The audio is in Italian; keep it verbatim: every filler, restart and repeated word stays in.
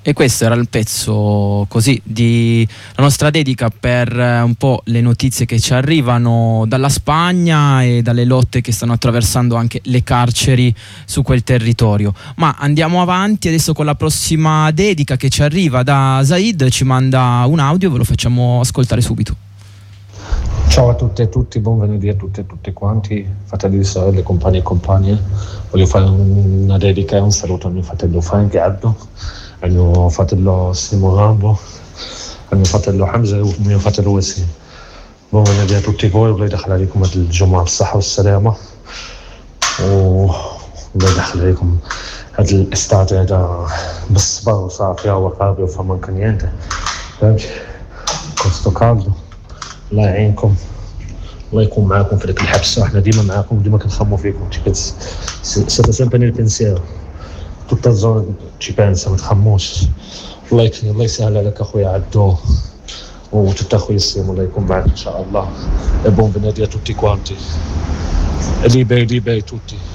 E questo era il pezzo così di la nostra dedica per un po' le notizie che ci arrivano dalla Spagna e dalle lotte che stanno attraversando anche le carceri su quel territorio. Ma andiamo avanti adesso con la prossima dedica che ci arriva da Zaid, ci manda un audio, ve lo facciamo ascoltare subito. Ciao a tutte e tutti, buon venerdì a tutte e tutti quanti, fratelli e sorelle, compagni e compagne. Voglio fare una dedica e un saluto al mio fratello Frank Addo, al mio fratello Simo Rambo, al mio fratello Hamza e al mio fratello Wasim. Buon venerdì a tutti voi, الله يدخل عليكم هذه الجمعة بالصحة والسلامة والله يدخل عليكم هذا الاستعداد بالصبر وصافية وقابل وفما كنيانته فهمت كوستو كالدو الله يعينكم الله يكون معاكم في ذاك الحبس واحنا ديما معاكم ديما كنخمو فيكم سيتا سيمبر nel pensiero tutta la zona ci pensa ما تخموش الله يكفي الله يسهل عليك اخويا عدو وتتا اخويا السيم الله يكون معك ان شاء الله e buon venerdì a tutti quanti e liberi liberi tutti